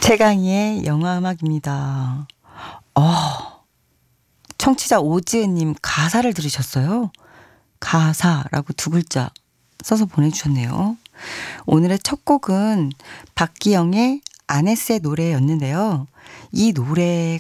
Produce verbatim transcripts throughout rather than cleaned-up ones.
최강희의 영화음악입니다. 어, 청취자 오지은님 가사를 들으셨어요? 가사라고 두 글자 써서 보내주셨네요. 오늘의 첫 곡은 박기영의 아네스의 노래였는데요. 이 노래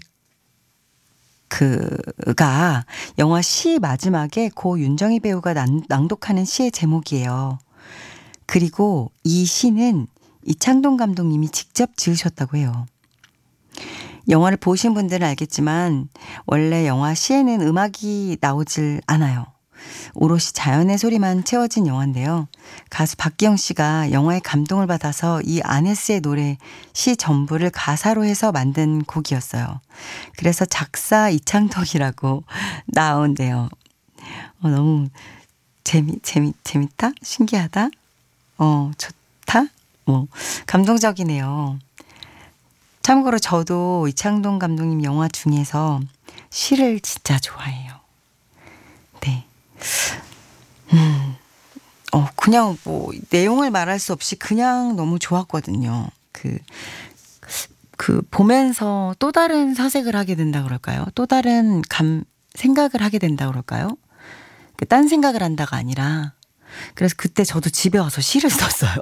그가 영화 시 마지막에 고 윤정희 배우가 난, 낭독하는 시의 제목이에요. 그리고 이 시는 이창동 감독님이 직접 지으셨다고 해요. 영화를 보신 분들은 알겠지만 원래 영화 시에는 음악이 나오질 않아요. 오롯이 자연의 소리만 채워진 영화인데요. 가수 박기영 씨가 영화에 감동을 받아서 이 아네스의 노래 시 전부를 가사로 해서 만든 곡이었어요. 그래서 작사 이창동이라고 나온대요. 어, 너무 재미, 재미, 재밌다? 신기하다? 어, 좋다? 뭐, 감동적이네요. 참고로 저도 이창동 감독님 영화 중에서 시를 진짜 좋아해요. 네. 음, 어, 그냥 뭐, 내용을 말할 수 없이 그냥 너무 좋았거든요. 그, 그, 보면서 또 다른 사색을 하게 된다 그럴까요? 또 다른 감, 생각을 하게 된다 그럴까요? 그, 딴 생각을 한다가 아니라. 그래서 그때 저도 집에 와서 시를 썼어요.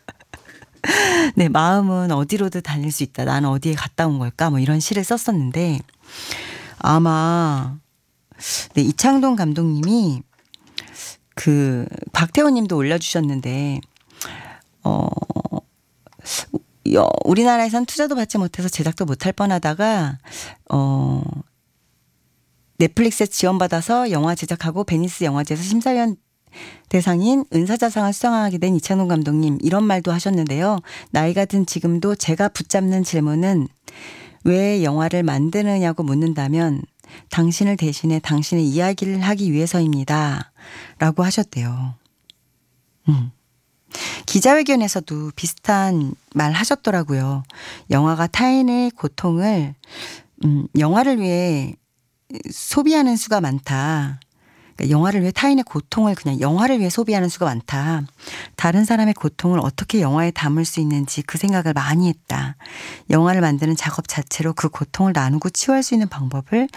네, 마음은 어디로든 달릴 수 있다. 나는 어디에 갔다 온 걸까? 뭐 이런 시를 썼었는데, 아마, 네, 이창동 감독님이 그, 박태호 님도 올려주셨는데, 어, 우리나라에선 투자도 받지 못해서 제작도 못할 뻔하다가, 어, 넷플릭스에 지원받아서 영화 제작하고 베니스 영화제에서 심사위원 대상인 은사자상을 수상하게 된 이창동 감독님, 이런 말도 하셨는데요. 나이가 든 지금도 제가 붙잡는 질문은 왜 영화를 만드느냐고 묻는다면 당신을 대신해 당신의 이야기를 하기 위해서입니다. 라고 하셨대요. 음. 기자회견에서도 비슷한 말 하셨더라고요. 영화가 타인의 고통을 음, 영화를 위해 소비하는 수가 많다. 영화를 위해 타인의 고통을 그냥 영화를 위해 소비하는 수가 많다. 다른 사람의 고통을 어떻게 영화에 담을 수 있는지 그 생각을 많이 했다. 영화를 만드는 작업 자체로 그 고통을 나누고 치유할 수 있는 방법을